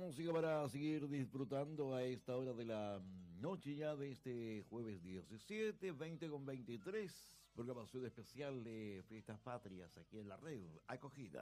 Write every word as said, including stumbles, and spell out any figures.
música para seguir disfrutando a esta hora de la noche ya de este jueves diecisiete, veinte con veintitrés. Programación especial de Fiestas Patrias aquí en la red Acogida.